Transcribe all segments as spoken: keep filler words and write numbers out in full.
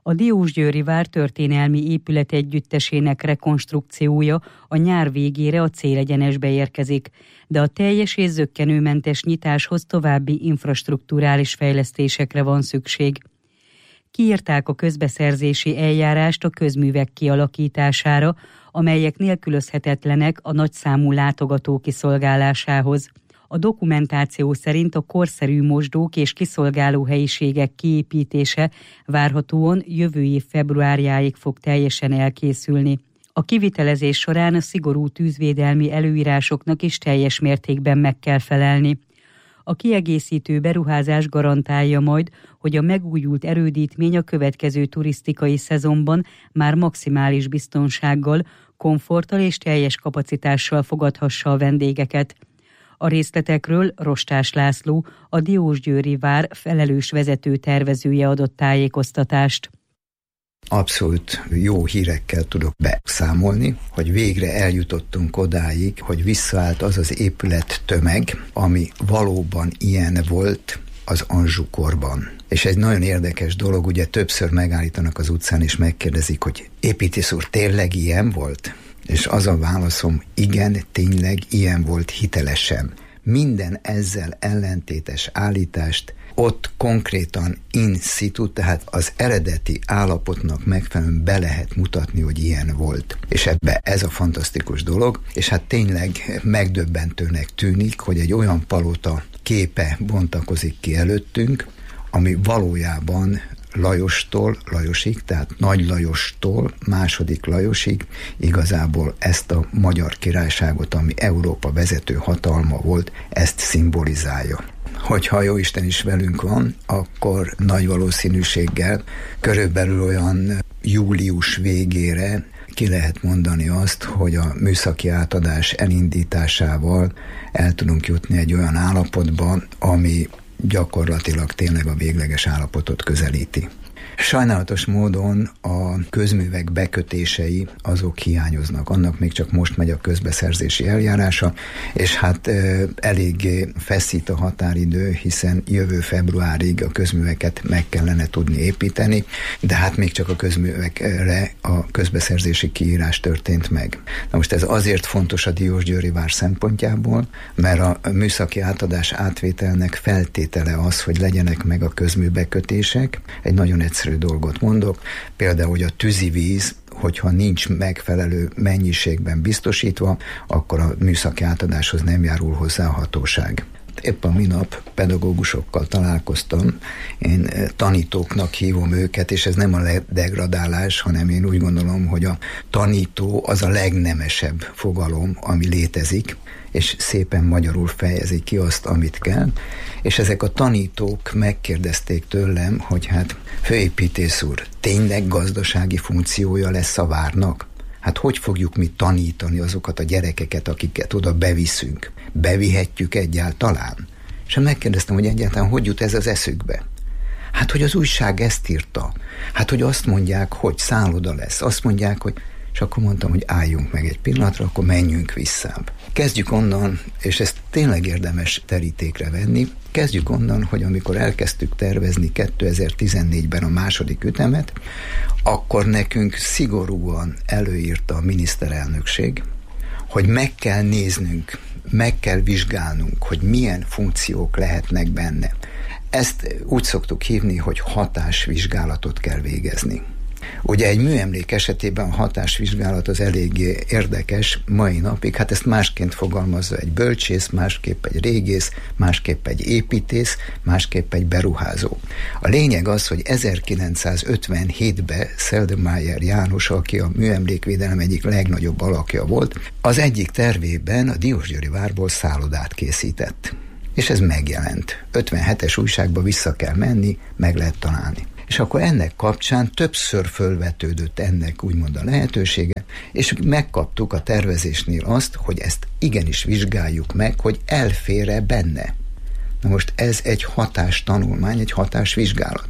A Diósgyőri vár történelmi épületegyüttesének rekonstrukciója a nyár végére a célegyenesbe érkezik, de a teljes és zökkenőmentes nyitáshoz további infrastrukturális fejlesztésekre van szükség. Kiírták a közbeszerzési eljárást a közművek kialakítására, amelyek nélkülözhetetlenek a nagyszámú látogató kiszolgálásához. A dokumentáció szerint a korszerű mosdók és kiszolgáló helyiségek kiépítése várhatóan jövő év februárjáig fog teljesen elkészülni. A kivitelezés során a szigorú tűzvédelmi előírásoknak is teljes mértékben meg kell felelni. A kiegészítő beruházás garantálja majd, hogy a megújult erődítmény a következő turisztikai szezonban már maximális biztonsággal, komforttal és teljes kapacitással fogadhassa a vendégeket. A részletekről Rostás László, a Diósgyőri vár felelős vezető tervezője adott tájékoztatást. Abszolút jó hírekkel tudok beszámolni, hogy végre eljutottunk odáig, hogy visszaállt az az épület tömeg, ami valóban ilyen volt az Anjou-korban. És egy nagyon érdekes dolog, ugye többször megállítanak az utcán, és megkérdezik, hogy építész úr, tényleg ilyen volt? És az a válaszom, igen, tényleg ilyen volt hitelesen. Minden ezzel ellentétes állítást ott konkrétan in situ, tehát az eredeti állapotnak megfelelően be lehet mutatni, hogy ilyen volt. És ebbe ez a fantasztikus dolog, és hát tényleg megdöbbentőnek tűnik, hogy egy olyan palota képe bontakozik ki előttünk, ami valójában Lajostól Lajosig, tehát Nagy Lajostól második Lajosig igazából ezt a magyar királyságot, ami Európa vezető hatalma volt, ezt szimbolizálja. Hogyha jóisten is velünk van, akkor nagy valószínűséggel körülbelül olyan július végére ki lehet mondani azt, hogy a műszaki átadás elindításával el tudunk jutni egy olyan állapotba, ami gyakorlatilag tényleg a végleges állapotot közelíti. Sajnálatos módon a közművek bekötései azok hiányoznak. Annak még csak most megy a közbeszerzési eljárása, és hát e, eléggé feszít a határidő, hiszen jövő februárig a közműveket meg kellene tudni építeni, de hát még csak a közművekre a közbeszerzési kiírás történt meg. Na most ez azért fontos a Diósgyőri vár szempontjából, mert a műszaki átadás átvételnek feltétele az, hogy legyenek meg a közműbekötések. Egy nagyon egyszerű dolgot mondok, például, hogy a tűzivíz, hogyha nincs megfelelő mennyiségben biztosítva, akkor a műszaki átadáshoz nem járul hozzá a hatóság. Épp a minap pedagógusokkal találkoztam, én tanítóknak hívom őket, és ez nem a degradálás, hanem én úgy gondolom, hogy a tanító az a legnemesebb fogalom, ami létezik, és szépen magyarul fejezi ki azt, amit kell. És ezek a tanítók megkérdezték tőlem, hogy hát főépítész úr, tényleg gazdasági funkciója lesz a várnak? Hát hogy fogjuk mi tanítani azokat a gyerekeket, akiket oda beviszünk? Bevihetjük egyáltalán? És megkérdeztem, hogy egyáltalán hogy jut ez az eszükbe? Hát, hogy az újság ezt írta. Hát, hogy azt mondják, hogy szálloda lesz. Azt mondják, hogy... És akkor mondtam, hogy álljunk meg egy pillanatra, akkor menjünk visszább. Kezdjük onnan, és ezt tényleg érdemes terítékre venni, kezdjük onnan, hogy amikor elkezdtük tervezni kétezer-tizennégyben a második ütemet, akkor nekünk szigorúan előírta a miniszterelnökség, hogy meg kell néznünk, meg kell vizsgálnunk, hogy milyen funkciók lehetnek benne. Ezt úgy szoktuk hívni, hogy hatásvizsgálatot kell végezni. Ugye egy műemlék esetében a hatásvizsgálat az eléggé érdekes mai napig, hát ezt másként fogalmazza egy bölcsész, másképp egy régész, másképp egy építész, másképp egy beruházó. A lényeg az, hogy ezerkilencszázötvenhétben Seldemeyer János, aki a műemlékvédelem egyik legnagyobb alakja volt, az egyik tervében a Diósgyőri várból szállodát készített. És ez megjelent. ötvenhetes újságba vissza kell menni, meg lehet találni. És akkor ennek kapcsán többször fölvetődött ennek úgymond a lehetősége, és megkaptuk a tervezésnél azt, hogy ezt igenis vizsgáljuk meg, hogy elfér-e benne. Na most ez egy hatástanulmány, egy hatásvizsgálat.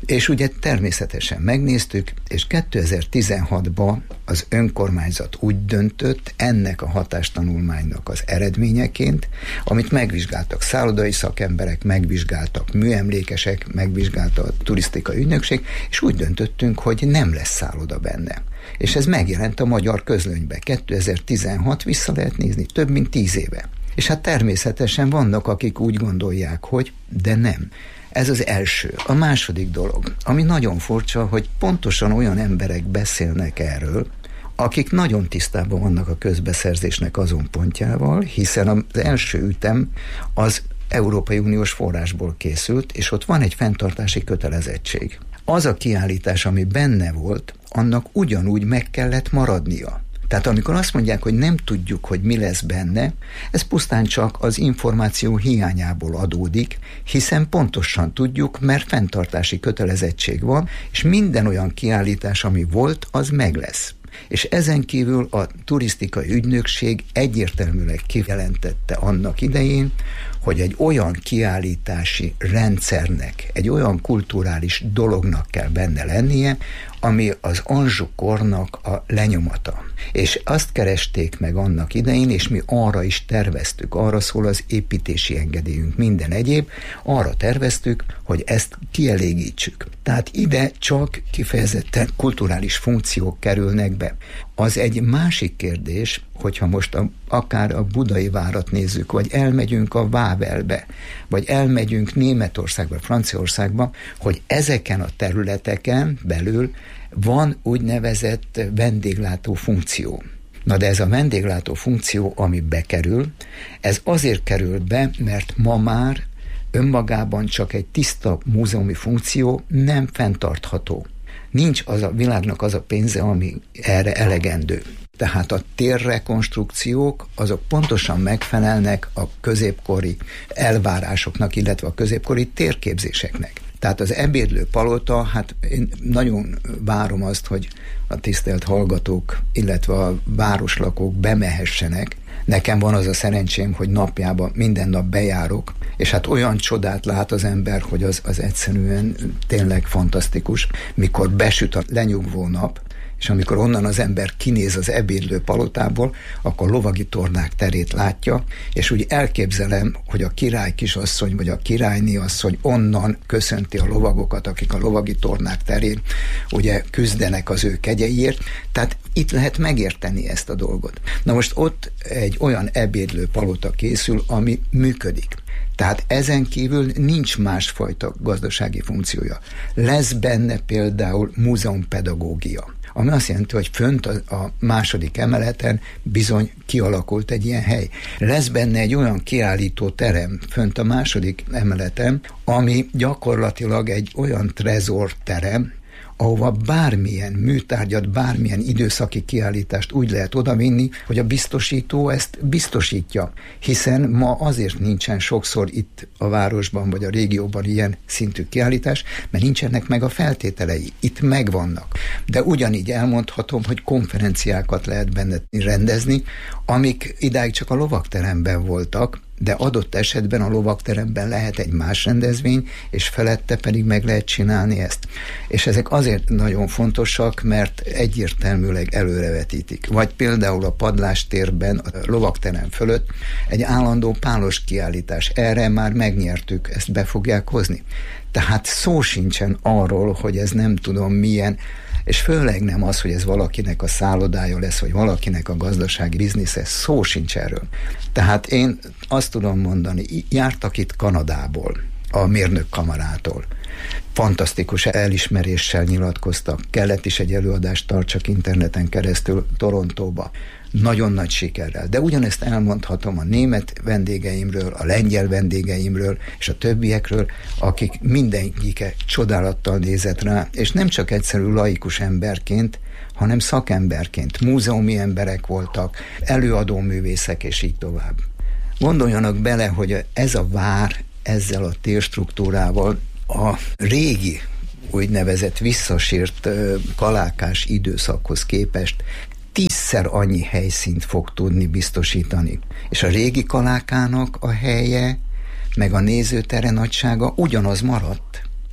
És ugye természetesen megnéztük, és kétezer-tizenhatban az önkormányzat úgy döntött ennek a hatástanulmánynak az eredményeként, amit megvizsgáltak szállodai szakemberek, megvizsgáltak műemlékesek, megvizsgálta a turisztikai ügynökség, és úgy döntöttünk, hogy nem lesz szálloda benne. És ez megjelent a magyar közlönybe. kétezer-tizenhat vissza lehet nézni, több mint tíz éve. És hát természetesen vannak, akik úgy gondolják, hogy de nem. Ez az első. A második dolog, ami nagyon furcsa, hogy pontosan olyan emberek beszélnek erről, akik nagyon tisztában vannak a közbeszerzésnek azon pontjával, hiszen az első ütem az Európai Uniós forrásból készült, és ott van egy fenntartási kötelezettség. Az a kiállítás, ami benne volt, annak ugyanúgy meg kellett maradnia. Tehát amikor azt mondják, hogy nem tudjuk, hogy mi lesz benne, ez pusztán csak az információ hiányából adódik, hiszen pontosan tudjuk, mert fenntartási kötelezettség van, és minden olyan kiállítás, ami volt, az meg lesz. És ezen kívül a turisztikai ügynökség egyértelműen kijelentette annak idején, hogy egy olyan kiállítási rendszernek, egy olyan kulturális dolognak kell benne lennie, ami az Anjou kornak a lenyomata. És azt keresték meg annak idején, és mi arra is terveztük, arra szól az építési engedélyünk, minden egyéb, arra terveztük, hogy ezt kielégítsük. Tehát ide csak kifejezetten kulturális funkciók kerülnek be. Az egy másik kérdés, hogyha most a, akár a Budai várat nézzük, vagy elmegyünk a Wawelbe, vagy elmegyünk Németországba, Franciaországba, hogy ezeken a területeken belül van úgynevezett vendéglátó funkció. Na de ez a vendéglátó funkció, ami bekerül, ez azért kerül be, mert ma már önmagában csak egy tiszta múzeumi funkció nem fenntartható. Nincs az a világnak az a pénze, ami erre elegendő. Tehát a térrekonstrukciók, azok pontosan megfelelnek a középkori elvárásoknak, illetve a középkori térképzéseknek. Tehát az ebédlő palota, hát én nagyon várom azt, hogy a tisztelt hallgatók, illetve a városlakók bemehessenek. Nekem van az a szerencsém, hogy napjában minden nap bejárok, és hát olyan csodát lát az ember, hogy az, az egyszerűen tényleg fantasztikus, mikor besüt a lenyugvó nap, és amikor onnan az ember kinéz az ebédlő palotából, akkor lovagi tornák terét látja, és úgy elképzelem, hogy a király kisasszony vagy a királyné asszony onnan köszönti a lovagokat, akik a lovagi tornák terén ugye küzdenek az ő kegyeiért. Tehát itt lehet megérteni ezt a dolgot. Na most ott egy olyan ebédlő palota készül, ami működik. Tehát ezen kívül nincs másfajta gazdasági funkciója. Lesz benne például múzeumpedagógia, ami azt jelenti, hogy fönt a, a második emeleten bizony kialakult egy ilyen hely. Lesz benne egy olyan kiállító terem fönt a második emeleten, ami gyakorlatilag egy olyan trezorterem, ahova bármilyen műtárgyat, bármilyen időszaki kiállítást úgy lehet odavinni, hogy a biztosító ezt biztosítja. Hiszen ma azért nincsen sokszor itt a városban vagy a régióban ilyen szintű kiállítás, mert nincsenek meg a feltételei. Itt megvannak. De ugyanígy elmondhatom, hogy konferenciákat lehet benne rendezni, amik idáig csak a lovagteremben voltak, de adott esetben a lovagteremben lehet egy más rendezvény, és felette pedig meg lehet csinálni ezt. És ezek azért nagyon fontosak, mert egyértelműleg előrevetítik. Vagy például a padlástérben, a lovagterem fölött egy állandó pálos kiállítás. Erre már megnyertük, ezt be fogják hozni. Tehát szó sincsen arról, hogy ez nem tudom milyen, és főleg nem az, hogy ez valakinek a szállodája lesz, vagy valakinek a gazdasági biznisze, szó sincs erről. Tehát én azt tudom mondani, jártak itt Kanadából, a mérnökkamarától. Fantasztikus elismeréssel nyilatkoztak. Kellett is egy előadást tartsak interneten keresztül Torontóba. Nagyon nagy sikerrel. De ugyanezt elmondhatom a német vendégeimről, a lengyel vendégeimről, és a többiekről, akik mindenkike csodálattal nézett rá, és nem csak egyszerű laikus emberként, hanem szakemberként. Múzeumi emberek voltak, előadó művészek, és így tovább. Gondoljanak bele, hogy ez a vár ezzel a térstruktúrával a régi, úgynevezett visszasírt kalákás időszakhoz képest tízszer annyi helyszínt fog tudni biztosítani. És a régi kalákának a helye, meg a nézőtere nagysága ugyanaz maradt.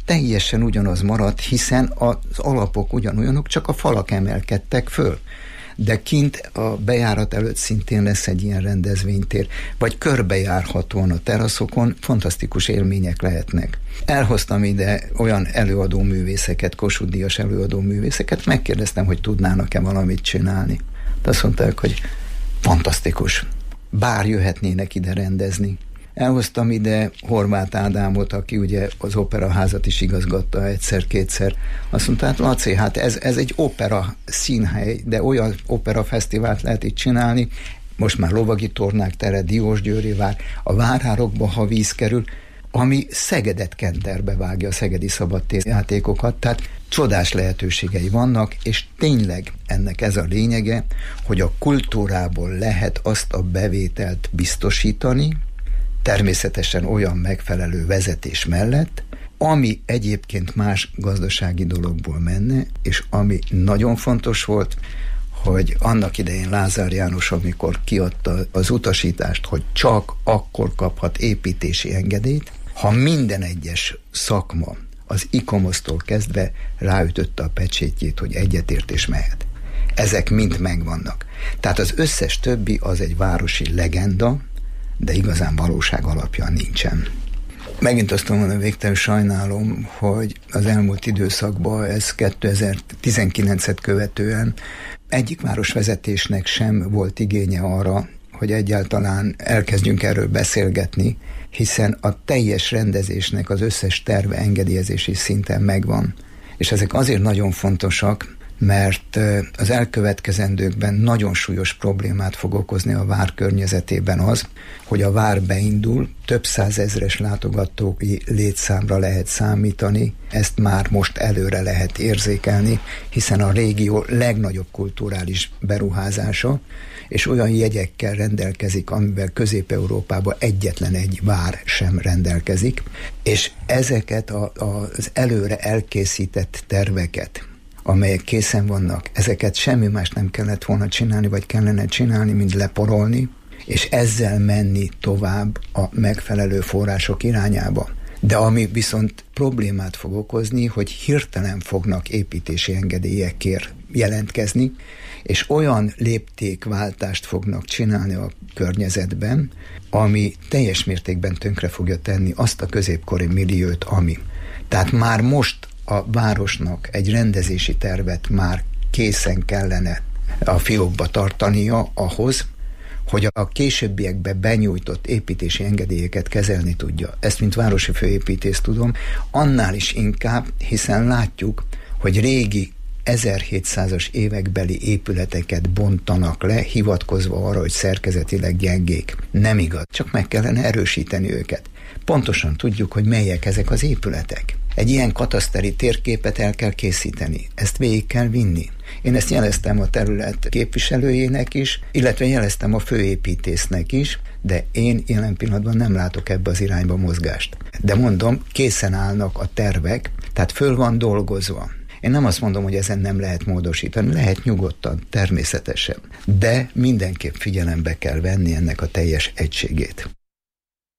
teljesen ugyanaz maradt, hiszen az alapok ugyanolyanok, csak a falak emelkedtek föl. De kint a bejárat előtt szintén lesz egy ilyen rendezvénytér, vagy körbejárhatóan a teraszokon fantasztikus élmények lehetnek. Elhoztam ide olyan előadó művészeket, Kossuth Díjas előadó művészeket, megkérdeztem, hogy tudnának-e valamit csinálni. De azt mondták, hogy fantasztikus, bár jöhetnének ide rendezni. Elhoztam ide Horváth Ádámot, aki ugye az operaházat is igazgatta egyszer-kétszer. Azt mondta, hát Laci, hát ez, ez egy opera színhely, de olyan opera fesztivált lehet itt csinálni, most már Lovagi Tornák tere, Diósgyőri vár, a várárokba, ha víz kerül, ami Szegedet kenterbe vágja, a szegedi szabadtér-játékokat, tehát csodás lehetőségei vannak, és tényleg ennek ez a lényege, hogy a kultúrából lehet azt a bevételt biztosítani, természetesen olyan megfelelő vezetés mellett, ami egyébként más gazdasági dologból menne, és ami nagyon fontos volt, hogy annak idején Lázár János, amikor kiadta az utasítást, hogy csak akkor kaphat építési engedélyt, ha minden egyes szakma az ICOMOS-tól kezdve ráütötte a pecsétjét, hogy egyetértés mehet. Ezek mind megvannak. Tehát az összes többi az egy városi legenda, de igazán valóság alapja nincsen. Megint azt mondom, végtelenül sajnálom, hogy az elmúlt időszakban ez kétezer-tizenkilencet követően egyik városvezetésnek sem volt igénye arra, hogy egyáltalán elkezdjünk erről beszélgetni, hiszen a teljes rendezésnek az összes terve engedélyezési szinten megvan. És ezek azért nagyon fontosak, mert az elkövetkezendőkben nagyon súlyos problémát fog okozni a vár környezetében az, hogy a vár beindul, több százezres látogatói létszámra lehet számítani, ezt már most előre lehet érzékelni, hiszen a régió legnagyobb kulturális beruházása, és olyan jegyekkel rendelkezik, amivel Közép-Európában egyetlen egy vár sem rendelkezik, és ezeket a, a, az előre elkészített terveket, amelyek készen vannak, ezeket semmi más nem kellett volna csinálni, vagy kellene csinálni, mint leporolni, és ezzel menni tovább a megfelelő források irányába. De ami viszont problémát fog okozni, hogy hirtelen fognak építési engedélyekért jelentkezni, és olyan léptékváltást fognak csinálni a környezetben, ami teljes mértékben tönkre fogja tenni azt a középkori milliót, ami. Tehát már most a városnak egy rendezési tervet már készen kellene a fiókba tartania ahhoz, hogy a későbbiekben benyújtott építési engedélyeket kezelni tudja. Ezt, mint városi főépítész tudom, annál is inkább, hiszen látjuk, hogy régi ezerhétszázas évekbeli épületeket bontanak le, hivatkozva arra, hogy szerkezetileg gyengék. Nem igaz, csak meg kellene erősíteni őket. Pontosan tudjuk, hogy melyek ezek az épületek. Egy ilyen kataszteri térképet el kell készíteni, ezt végig kell vinni. Én ezt jeleztem a terület képviselőjének is, illetve jeleztem a főépítésznek is, de én jelen pillanatban nem látok ebbe az irányba mozgást. De mondom, készen állnak a tervek, tehát föl van dolgozva. Én nem azt mondom, hogy ezen nem lehet módosítani, lehet nyugodtan, természetesen, de mindenképp figyelembe kell venni ennek a teljes egységét.